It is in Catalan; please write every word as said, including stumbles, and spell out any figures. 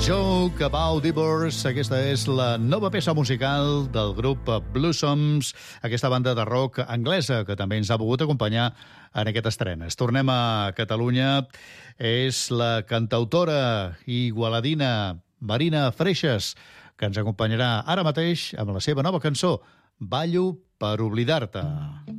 Joke About Divorce. Aquesta és la nova peça musical del grup Blossoms, aquesta banda de rock anglesa que també ens ha pogut acompanyar en aquest estrenes. Tornem a Catalunya. És la cantautora igualadina Marina Freixas, que ens acompanyarà ara mateix amb la seva nova cançó, Ballo per oblidar-te.